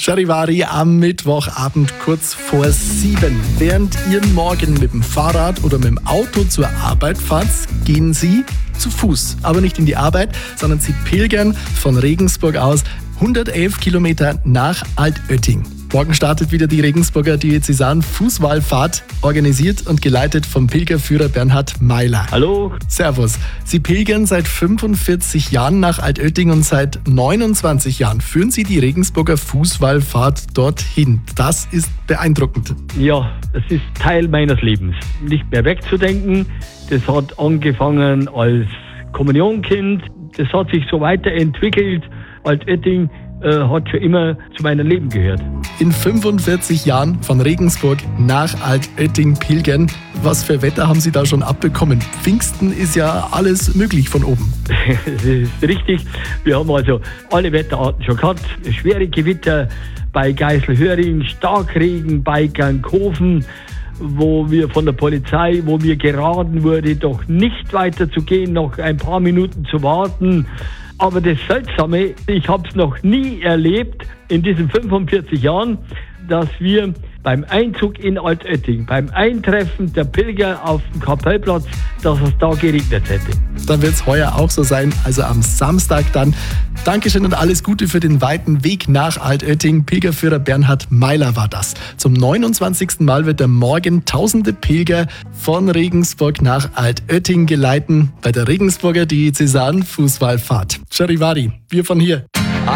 Charivari am Mittwochabend kurz vor 7. Während ihr morgen mit dem Fahrrad oder mit dem Auto zur Arbeit fahrt, gehen Sie zu Fuß. Aber nicht in die Arbeit, sondern Sie pilgern von Regensburg aus 111 Kilometer nach Altötting. Morgen startet wieder die Regensburger Diözesan-Fußwallfahrt, organisiert und geleitet vom Pilgerführer Bernhard Meiler. Hallo. Servus. Sie pilgern seit 45 Jahren nach Altötting und seit 29 Jahren führen Sie die Regensburger Fußwallfahrt dorthin. Das ist beeindruckend. Ja, es ist Teil meines Lebens. Nicht mehr wegzudenken. Das hat angefangen als Kommunionkind. Das hat sich so weiterentwickelt. Altötting hat schon immer zu meinem Leben gehört. In 45 Jahren von Regensburg nach Altötting pilgern. Was für Wetter haben Sie da schon abbekommen? Pfingsten ist ja alles möglich von oben. Das ist richtig. Wir haben also alle Wetterarten schon gehabt. Schwere Gewitter bei Geiselhöring, Starkregen bei Gankhofen, wo wir von der Polizei, wo mir geraten wurde, doch nicht weiterzugehen, noch ein paar Minuten zu warten. Aber das Seltsame, ich habe es noch nie erlebt in diesen 45 Jahren, dass wir beim Einzug in Altötting, beim Eintreffen der Pilger auf dem Kapellplatz, dass es da geregnet hätte. Dann wird es heuer auch so sein, also am Samstag dann. Dankeschön und alles Gute für den weiten Weg nach Altötting. Pilgerführer Bernhard Meiler war das. Zum 29. Mal wird er morgen tausende Pilger von Regensburg nach Altötting geleiten bei der Regensburger Diözesan-Fußwallfahrt. Charivari, wir von hier.